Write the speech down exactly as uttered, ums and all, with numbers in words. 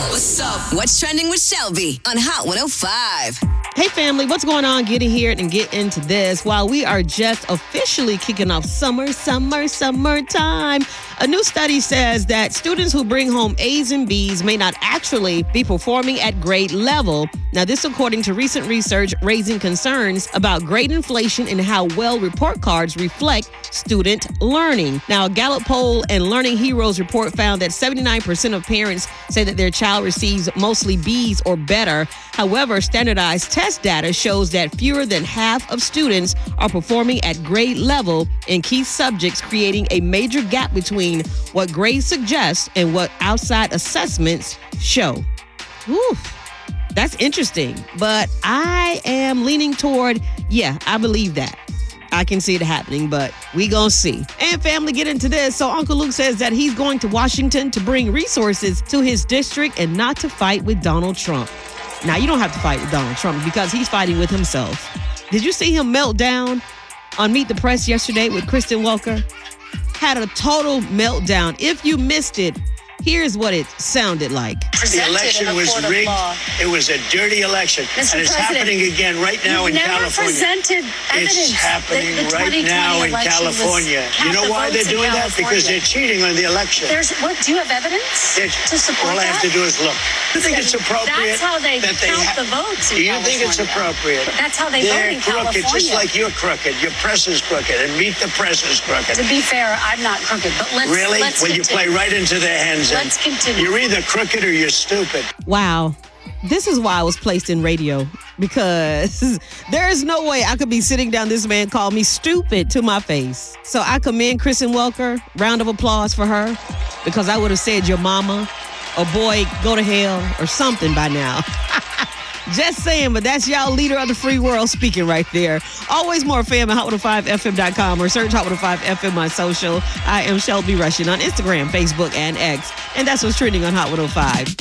What's up? What's trending with Shelby on Hot one oh five? Hey family, what's going on? Get in here and get into this. While we are just officially kicking off summer, summer, summertime, a new study says that students who bring home A's and B's may not actually be performing at grade level. Now, this according to recent research raising concerns about grade inflation and how well report cards reflect student learning. Now, a Gallup poll and Learning Heroes report found that seventy-nine percent of parents say that their child receives mostly B's or better. However, standardized test data shows that fewer than half of students are performing at grade level in key subjects, creating a major gap between what grades suggest and what outside assessments show. Whew. That's interesting, but I am leaning toward, yeah, I believe that. I can see it happening, but we gonna see. And family, get into this. So Uncle Luke says that he's going to Washington to bring resources to his district and not to fight with Donald Trump. Now, you don't have to fight with Donald Trump because he's fighting with himself. Did you see him melt down on Meet the Press yesterday with Kristen Welker? Had a total meltdown. If you missed it, here's what it sounded like. The election was rigged. It was a dirty election. Mister And it's President, happening again right now in never California. presented evidence. It's happening that the right now in election was California. half You know the why votes they're in doing that? Because California. they're cheating on the election. There's what? Do you have evidence It's- to support all I have that? to do is look. Do you think it's appropriate? That's how they that they count ha- the votes in Do you think it's California. appropriate? That's how they they're vote in crooked, California. just like you're crooked. Your press is crooked, and Meet the Press is crooked. To be fair, I'm not crooked, but let's Really? let's Well, you play continue. right into their hands. and Let's continue. You're either crooked or you're stupid. Wow. This is why I was placed in radio, because there is no way I could be sitting down this man call me stupid to my face. So I commend Kristen Welker. Round of applause for her, because I would have said your mama or boy, go to hell or something by now. Just saying, but that's y'all leader of the free world speaking right there. Always more fam at hot one oh five F M dot com or search hot one oh five F M on social. I am Shelby Rushing on Instagram, Facebook, and X. And that's what's trending on Hot one oh five.